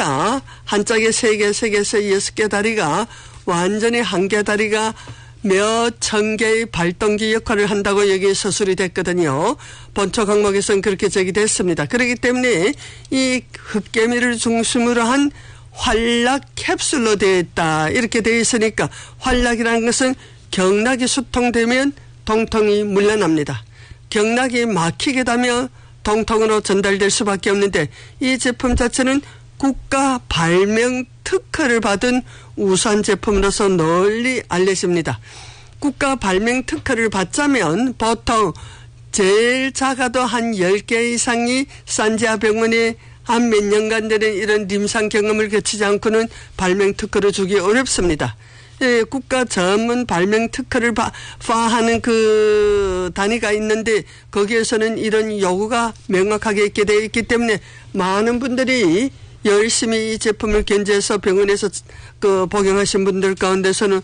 다리가 한 짝에 3개, 3개에서 6개 다리가 완전히 한 개 다리가 몇 천 개의 발동기 역할을 한다고 여기 서술이 됐거든요. 본초 항목에서는 그렇게 제기됐습니다. 그렇기 때문에 이 흑개미를 중심으로 한 활락 캡슐로 되어 있다. 이렇게 되어 있으니까 활락이라는 것은 경락이 수통되면 동통이 물러납니다. 경락이 막히게 되면 동통으로 전달될 수밖에 없는데 이 제품 자체는 국가 발명 특허를 받은 우수한 제품으로서 널리 알려집니다. 국가 발명 특허를 받자면 보통 제일 작아도 한 10개 이상이 산지아 병원에 한 몇 년간 되는 이런 임상 경험을 거치지 않고는 발명 특허를 주기 어렵습니다. 예, 국가 전문 발명 특허를 파하는 그 단위가 있는데 거기에서는 이런 요구가 명확하게 있게 되어 있기 때문에 많은 분들이 열심히 이 제품을 견제해서 병원에서 그 복용하신 분들 가운데서는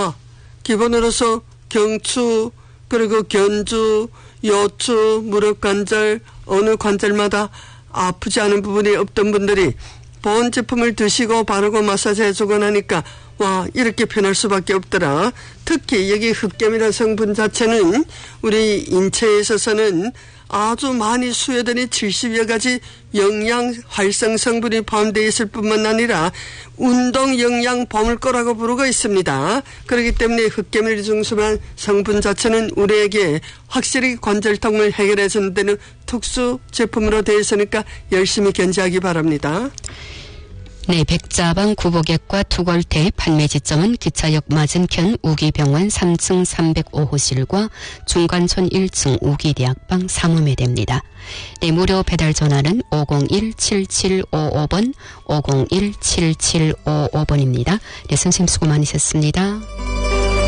기본으로서 경추 그리고 견주, 요추, 무릎 관절 어느 관절마다 아프지 않은 부분이 없던 분들이 본 제품을 드시고 바르고 마사지 해주고 나니까 이렇게 변할 수밖에 없더라. 특히 여기 흑개미라는 성분 자체는 우리 인체에 있어서는 아주 많이 수여되는 70여 가지 영양 활성 성분이 포함되어 있을 뿐만 아니라 운동 영양 보물고라고 부르고 있습니다. 그렇기 때문에 흑개미를 중심한 성분 자체는 우리에게 확실히 관절통을 해결해 주는 데는 특수 제품으로 되어 있으니까 열심히 견제하기 바랍니다. 네, 백자방 구보객과 투골대 판매 지점은 기차역 맞은편 우기병원 3층 305호실과 중관촌 1층 우기대학방 3호매 됩니다. 네, 무료 배달 전화는 501-7755번, 501-7755번입니다. 네, 선생님 수고 많으셨습니다.